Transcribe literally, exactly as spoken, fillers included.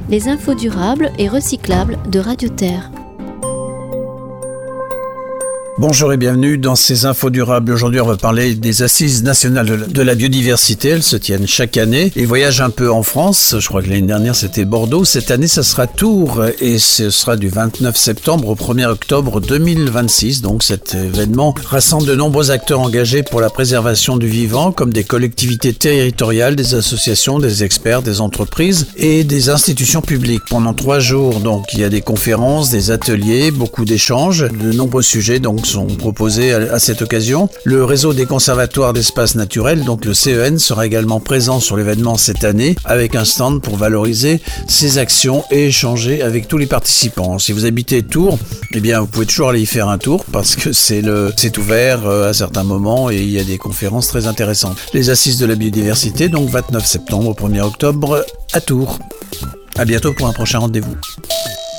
les infos durables et recyclables de Radio Terre. Bonjour et bienvenue dans ces infos durables. Aujourd'hui, on va parler des assises nationales de la, de la biodiversité. Elles se tiennent chaque année et voyagent un peu en France. Je crois que l'année dernière, c'était Bordeaux. Cette année, ça sera Tours et ce sera du vingt-neuf septembre au premier octobre deux mille vingt-six. Donc, cet événement rassemble de nombreux acteurs engagés pour la préservation du vivant, comme des collectivités territoriales, des associations, des experts, des entreprises et des institutions publiques. Pendant trois jours, donc, il y a des conférences, des ateliers, beaucoup d'échanges, de nombreux sujets, donc, sont proposés à cette occasion. Le réseau des conservatoires d'espaces naturels, donc le C E N, sera également présent sur l'événement cette année avec un stand pour valoriser ses actions et échanger avec tous les participants. Si vous habitez Tours, eh bien vous pouvez toujours aller y faire un tour parce que c'est, le, c'est ouvert à certains moments et il y a des conférences très intéressantes. Les assises de la biodiversité, donc vingt-neuf septembre au premier octobre à Tours. À bientôt pour un prochain rendez-vous.